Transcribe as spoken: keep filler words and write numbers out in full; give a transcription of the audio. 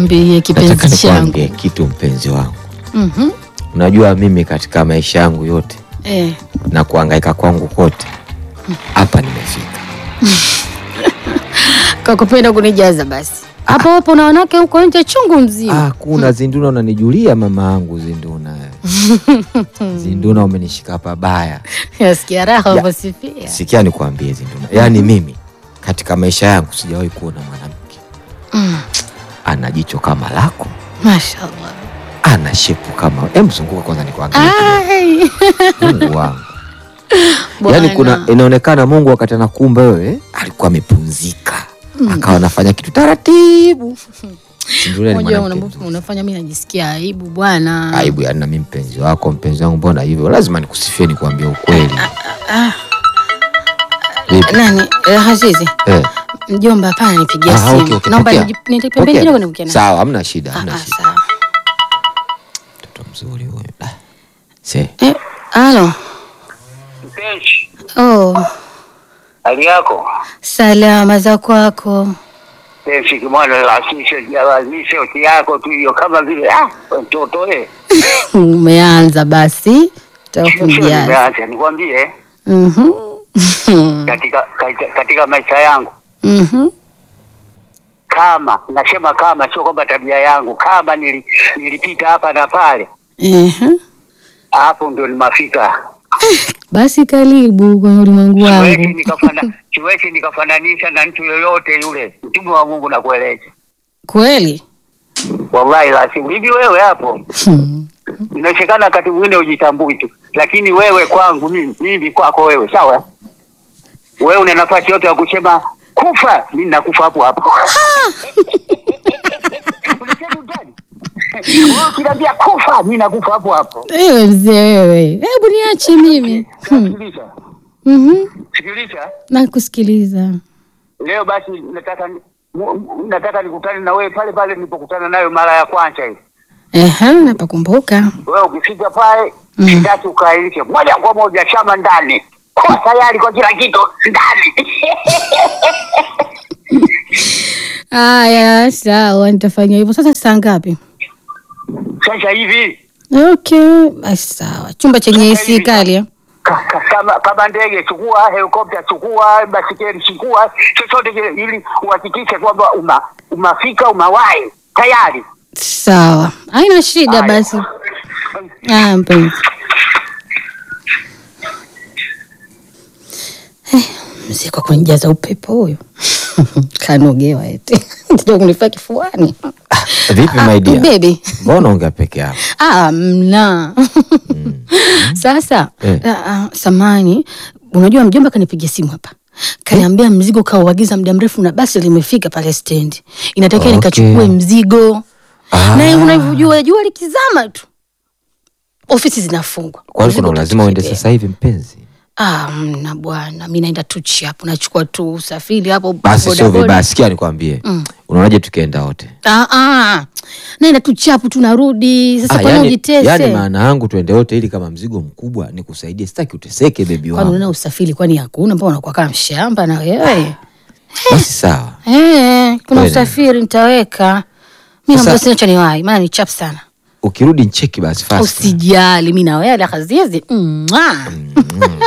Niambie kipenzi changu. Niambie kitu mpenzi wangu. Mhm. Unajua mimi katika maisha yangu yote Eh. na kuhangaika kwangu kote hapa nimefika. Kwa kupenda kunijaza basi. Hapo hapo na wanawake huko nje chungu mzima. Ah, kuna Zinduna unanijulia mama yangu Zinduna. Zinduna umenishika pabaya. Yasikia raha uposifia. Sikia nikwambie Zinduna. Yaani mimi katika maisha yangu sijawahi kuona mwanamke. Mm. Ana jicho kama lako. Mashaallah. Ana shepu kama. Hebu zunguka kwanza nikuangalie. Ai. Mungu wangu. Yaani kuna inaonekana Mungu wakati anakuumba wewe alikuwa amepumzika. Mm. Akawa anafanya kitu taratibu. Unajua unafanya mimi najisikia aibu bwana. Aibu yani na mimi mpenzi wako, mpenzi wangu mbona hivyo? Lazima nikusifie nikwambie ukweli. Ah. Nani? Hazizi. Eh. Mjomba hapana nipigia simu. Okay, okay, naomba nilipe pembeni kidogo niongee naye. Sawa, hamna shida, hamna shida. Sawa. Mtoto mzuri huyo. Ah. Se. Eh, halo. Mpenzi. Oh. Hali yako? Salama za kwako. Mpenzi kimwana lazisha lazisha uti yako tu hiyo kama vile ah mtoto eh. Umeanza basi. Tutakuja. Nimeanza nikwambie. Mhm. Katika katika maisha yangu. Mhm. Kama nasema kama sio kwamba tabia yangu kama nili, nilipita hapa na pale. Mhm. Hapo ndio nimafika. Basi karibu kwenye ulimwengu wangu. Siwezi nikafana siwezi nikafananisha na mtu yoyote yule. Mtume wa Mungu nakueleza. Kweli? Wallahi lazima hivi wewe hapo. Hmm. Inawezekana wakati mwingine ujitambui tu. Lakini wewe kwangu mimi, mimi kwako wewe, sawa? Wewe una nafasi yote ya kusema kufa, mimi nakufa hapo hapo. Unasema gani? Wewe ukiniambia kufa, mimi nakufa hapo hapo. Ewe mzee wewe. Hebu niache mimi. Sikiliza. Mhm. Sikiliza. Nakusikiliza. Leo basi nataka nataka nikutane na wewe pale pale nilipokutana nayo mara ya kwanza hiyo. Ehe, napakumbuka. Wewe ukifika pale, sitaki ukailishe. Moja kwa moja shama ndani. Kwa tayari kwa kila kitu ndani. Aya, sawa nitafanya hivyo. Sasa saa ngapi? Sasa hivi. Okay, basi sawa. Chumba chenye A C kali eh? Kama kama ndege chukua, helikopta chukua, basikeli chukua, chochote kile ili uhakikishe kwamba uma umafika umawahi tayari. Sawa. Haina shida basi. Ah, mpenzi. Eh, mziko kunijaza upepo huyo. Kanogewa eti. Ndio kunifaa kifuani. Vipi my dear? Baby. Mbona unga peke yako? Ah, mna. Mm. Sasa, eh. uh, samani, unajua mjomba kanipigia simu hapa. Kaniambia mzigo kauagiza muda mrefu na basi limefika pale stand. Inatakiwa okay. Nikachukue mzigo. Ah. Na unajua jua likizama tu ofisi zinafungwa. Kwa hiyo kuna lazima uende sasa hivi mpenzi? Ah, mna bwana, mimi naenda tu hapo nachukua tu usafiri hapo basi sio vibaya, sikia nikwambie. Mm. Unaonaje tukienda wote? Ah ah. Naenda tu chapu tunarudi. Sasa ah, kwa nini ujitese? Yaani maana yangu tuende wote ili kama mzigo mkubwa nikusaidie, sitaki uteseke baby wangu. Kwani unaona usafiri kwani hakuna? Mbona unakuwa kama mshamba na wewe? Basi sawa. Eh, kuna Wele. Usafiri nitaweka. Mimi naomba sina cha niwahi, maana ni chap sana. Ukirudi ncheki basi fast. Usijali, mimi na wewe la kazizi. Mm.